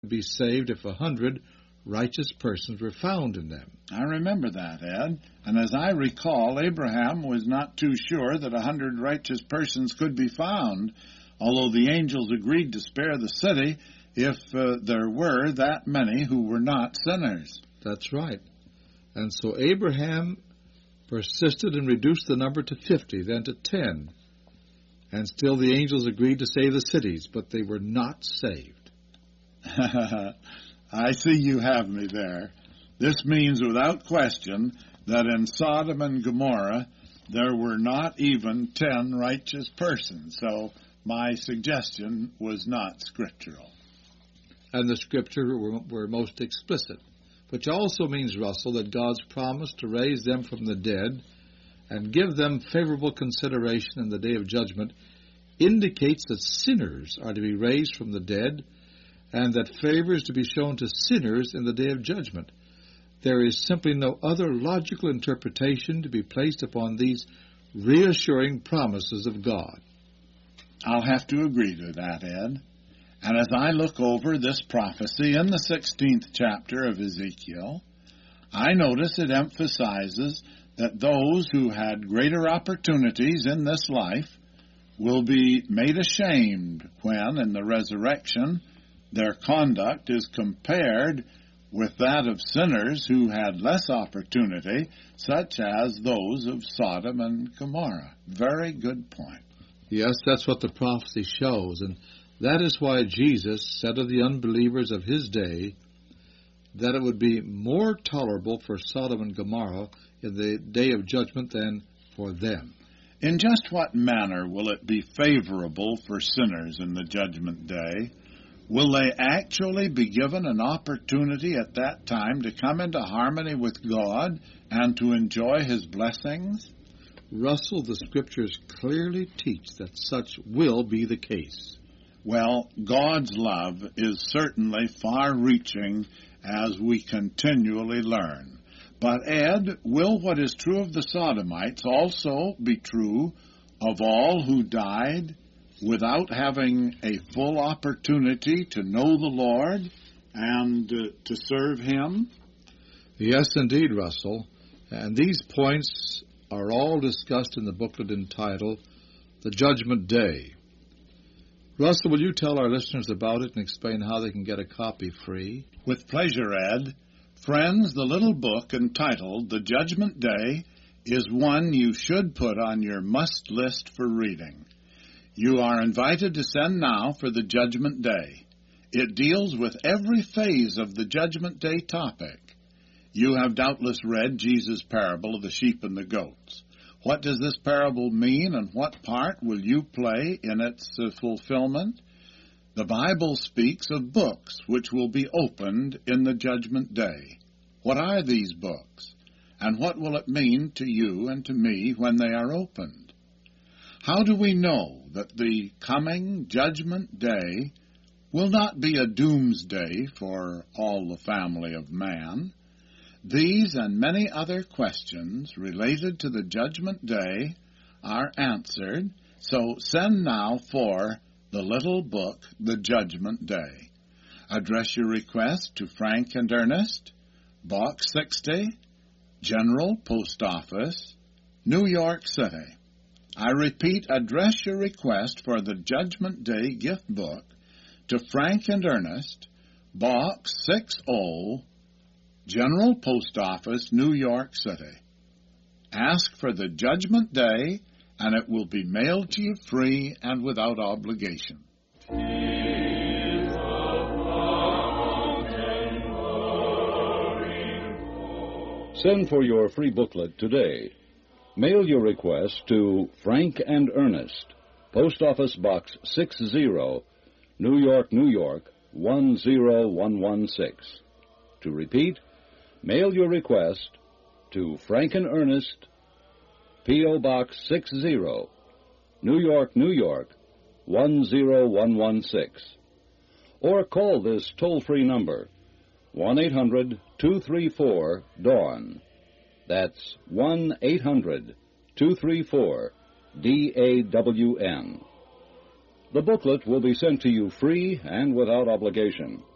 be saved if 100 righteous persons were found in them. I remember that, Ed. And as I recall, Abraham was not too sure that 100 righteous persons could be found, although the angels agreed to spare the city if there were that many who were not sinners. That's right. And so Abraham persisted and reduced the number to 50, then to 10. And still the angels agreed to save the cities, but they were not saved. I see you have me there. This means without question that in Sodom and Gomorrah there were not even 10 righteous persons. So my suggestion was not scriptural. And the scripture were most explicit, which also means, Russell, that God's promise to raise them from the dead and give them favorable consideration in the day of judgment indicates that sinners are to be raised from the dead and that favor is to be shown to sinners in the day of judgment. There is simply no other logical interpretation to be placed upon these reassuring promises of God. I'll have to agree to that, Ed. And as I look over this prophecy in the 16th chapter of Ezekiel, I notice it emphasizes that those who had greater opportunities in this life will be made ashamed when, in the resurrection, their conduct is compared with that of sinners who had less opportunity, such as those of Sodom and Gomorrah. Very good point. Yes, that's what the prophecy shows, and that is why Jesus said of the unbelievers of his day that it would be more tolerable for Sodom and Gomorrah in the day of judgment than for them. In just what manner will it be favorable for sinners in the judgment day? Will they actually be given an opportunity at that time to come into harmony with God and to enjoy his blessings? Russell, the Scriptures clearly teach that such will be the case. Well, God's love is certainly far-reaching as we continually learn. But, Ed, will what is true of the Sodomites also be true of all who died without having a full opportunity to know the Lord and to serve him? Yes, indeed, Russell. And these points are all discussed in the booklet entitled The Judgment Day. Russell, will you tell our listeners about it and explain how they can get a copy free? With pleasure, Ed. Friends, the little book entitled The Judgment Day is one you should put on your must list for reading. You are invited to send now for the Judgment Day. It deals with every phase of the Judgment Day topic. You have doubtless read Jesus' parable of the sheep and the goats. What does this parable mean, and what part will you play in its fulfillment? The Bible speaks of books which will be opened in the Judgment Day. What are these books, and what will it mean to you and to me when they are opened? How do we know that the coming Judgment Day will not be a doomsday for all the family of man? These and many other questions related to the Judgment Day are answered, so send now for the little book, The Judgment Day. Address your request to Frank and Ernest, Box 60, General Post Office, New York City. I repeat, address your request for the Judgment Day gift book to Frank and Ernest, Box 60, General Post Office, New York City. Ask for the Judgment Day, and it will be mailed to you free and without obligation. Send for your free booklet today. Mail your request to Frank and Ernest, Post Office Box 60, New York, New York, 10116. To repeat, mail your request to Frank and Ernest, P.O. Box 60, New York, New York, 10116. Or call this toll-free number, 1-800-234-DAWN. That's 1-800-234-DAWN. The booklet will be sent to you free and without obligation.